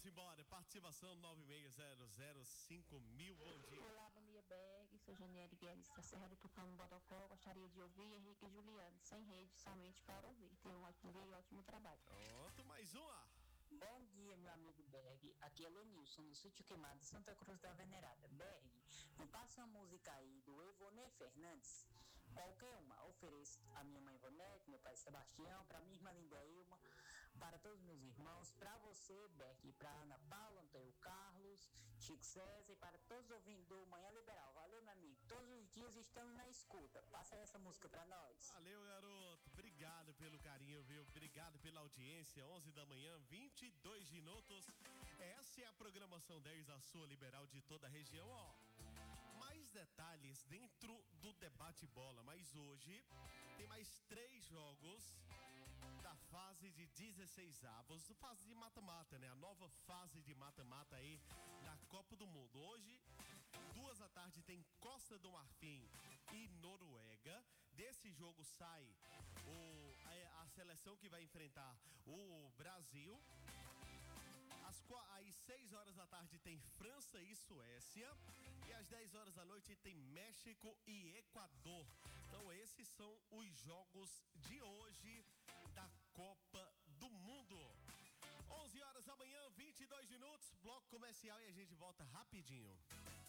Vamos embora, participação 96005000, bom dia. Olá, bom dia, Berg. Sou Janiele Guedes, da Serra do Tucano, Bodocó. Gostaria de ouvir Henrique e Juliano, sem rede, somente para ouvir. Tenham um ótimo dia e ótimo trabalho. Pronto, mais uma. Bom dia, meu amigo Berg. Aqui é Lenilson, do Sítio Queimado, Santa Cruz da Venerada. Berg, me passa uma música aí do Evonei Fernandes. Qualquer uma. Ofereço a minha mãe Ivonete, meu pai Sebastião, para minha irmã Linda Ilma, para todos os meus irmãos, para você, Berg, para Ana Paula, Antônio Carlos, Chico César e para todos os ouvintes do Manhã Liberal. Valeu, meu amigo. Todos os dias estamos na escuta. Passa essa música para nós. Valeu, garoto. Obrigado pelo carinho, viu? Obrigado pela audiência. 11 da manhã, 22 minutos. Essa é a programação 10, a sua liberal de toda a região, ó. Mais detalhes dentro do debate bola, mas hoje tem mais 3 jogos da fase de 16 avos, fase de mata-mata, né? A nova fase de mata-mata aí da Copa do Mundo. Hoje, 2 da tarde, tem Costa do Marfim e Noruega. Desse jogo sai a seleção que vai enfrentar o Brasil. Às 6 horas da tarde tem França e Suécia. E às 10 horas da noite tem México e Equador. Então esses são os jogos de hoje da Copa do Mundo. 11 horas da manhã, 22 minutos. Bloco comercial e a gente volta rapidinho.